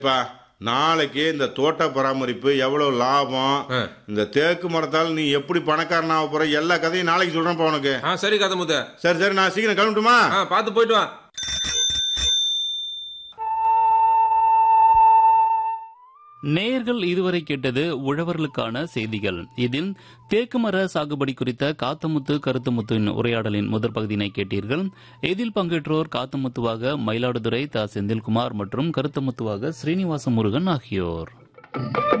இப்ப நாளைக்கு இந்த தோட்ட பராமரிப்பு எவ்வளவு லாபம், இந்த தேக்கு மரத்தால் நீ எப்படி பணக்காரன் ஆக போற எல்லா கதையும் நாளைக்கு சொல்றேன்ப்பா உனக்கு. சரி கதை முத்த. சரி சரி, நான் சீக்கிரம் கிளம்பட்டுமா? பார்த்து போயிட்டு வா. நேயர்கள் இதுவரை கேட்டது உழவர்களுக்கான செய்திகள். இதில் தேக்குமர சாகுபடி குறித்த காத்தமுத்து கருத்துமுத்துவின் உரையாடலின் முதற் பகுதியினை கேட்டீர்கள். இதில் பங்கேற்றோர் காத்தமுத்துவாக மயிலாடுதுறை செந்தில்குமார் மற்றும் கருத்தமுத்துவாக ஸ்ரீனிவாச முருகன் ஆகியோர்.